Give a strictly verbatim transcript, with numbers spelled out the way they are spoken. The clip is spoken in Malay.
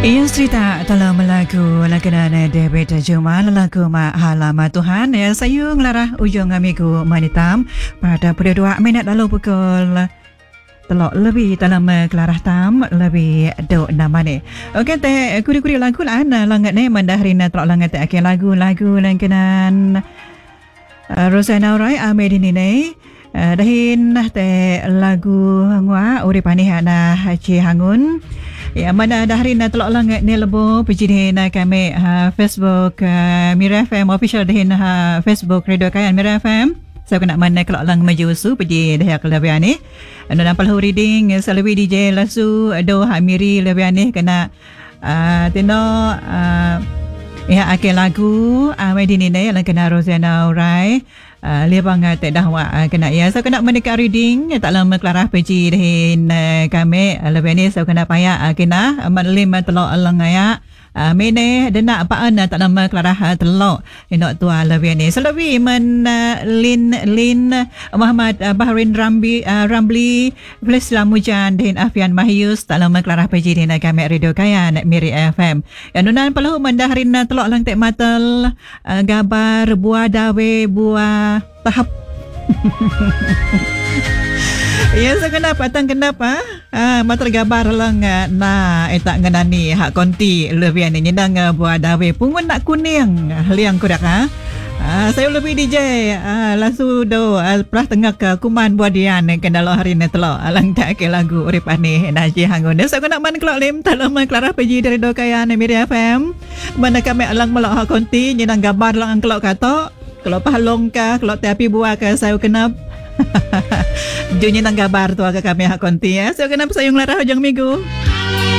Ia cerita dalam lagu lakonan David Jumal, lagu Halaman Tuhan. Ya, saya ngelarah ujung minggu manitam pada pukul dua minit lalu pukul telok lebih dalam kelarah tam lebih do nama ni. Okey teh kuri-kuri lagu lah na langat ni mandarin telok langat teh akhir lagu-lagu langkenan uh, Rosanna Roy Amedini ni. Uh, dahin teh lagu ngwa uripani hana Ci Hangun. Ya mana dahrin telok langat ni lebo pejidin kami ha, Facebook uh, Mira F M official dahin ha, Facebook Radio Kayan Mira F M. Saya kena mana kelak lang maju su pergi dah kelebihan ni. Anu nampal hu reading selawi D J lasu do Hamiri lebihan ni kena uh, tino uh, ya akhir lagu uh, Medini ni yang kena Rosanna Urai uh, liabang tak dahwa uh, kena ya saya kena menikah reading tak lama kelarah pergi dahin uh, kami uh, lebihan ni saya kena payah uh, kena uh, malim telok lang ya. Uh, mene dena apaan tak nama kelarah telok inok tua lebih ni selawi men uh, lin lin uh, Muhammad uh, Bahrin Rambi uh, Rambli Islam Mujan dan Afian Mahyus tak lama kelarah peji di kami Radio Kayan Miri F M yang nunan perlu mendahrin uh, telok lang tek matel uh, gambar buah dawe buah tahap. Ya saya kenapa tang kenapa ah mater gabar lang na eta ngenani hak konti lebih ni nyendang buah dawe pungun nak kuning liang kudak ha ah saya lebih D J ah lasu do pras tengah ke kuman buah dian kendalo hari ni telok alang tak ke lagu uripani na Ci Hangun saya nak man kelok lim tak lama kelarah pergi dari do Kayan Miri F M mana kami alang melok hak konti nyendang gabar lang kelok katok kalau pahalong ka kalau tapi buah ka saya kenap Junyi nang gabar tu agak kami hak konti ya. So kenapa saya ngelarah hujung minggu.